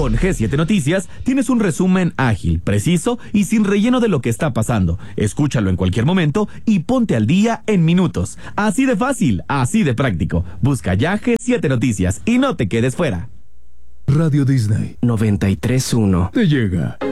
Con G7 Noticias tienes un resumen ágil, preciso y sin relleno de lo que está pasando. Escúchalo en cualquier momento y ponte al día en minutos. Así de fácil, así de práctico. Busca ya G7 Noticias y no te quedes fuera. Radio Disney 93.1 te llega.